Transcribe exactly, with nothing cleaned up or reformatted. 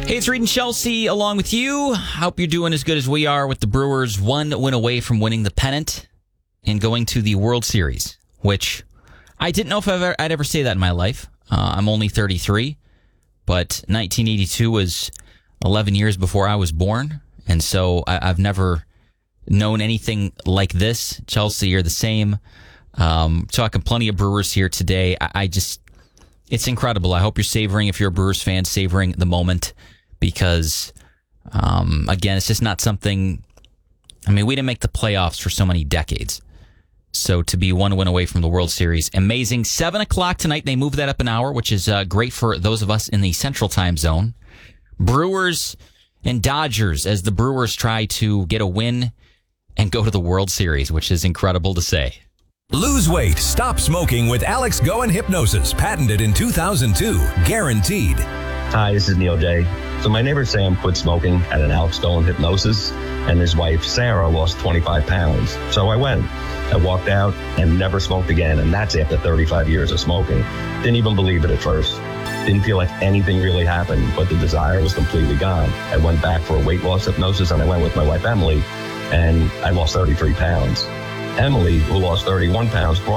Hey, it's Reed and Chelsea along with you. Hope you're doing as good as we are with the Brewers one win away from winning the pennant and going to the World Series, which I didn't know if I've ever, I'd ever say that in my life. Uh, I'm only thirty-three, but nineteen eighty-two was eleven years before I was born, and so I, I've never known anything like this. Chelsea, you're the same. Um, talking plenty of Brewers here today. I, I just, it's incredible. I hope you're savoring, if you're a Brewers fan, savoring the moment. Because, um, again, it's just not something... I mean, we didn't make the playoffs for so many decades. So to be one win away from the World Series, amazing. seven o'clock tonight, they moved that up an hour, which is uh, great for those of us in the Central Time Zone. Brewers and Dodgers, as the Brewers try to get a win and go to the World Series, which is incredible to say. Lose weight, stop smoking with Alex Goen Hypnosis, patented in two thousand two, guaranteed. Hi, this is Neil J. So my neighbor Sam quit smoking at an Alex Goen Hypnosis, and his wife Sarah lost twenty-five pounds. So I went. I walked out and never smoked again, and that's after thirty-five years of smoking. Didn't even believe it at first. Didn't feel like anything really happened, but the desire was completely gone. I went back for a weight loss hypnosis, and I went with my wife Emily, and I lost thirty-three pounds. Emily, who lost thirty-one pounds, brought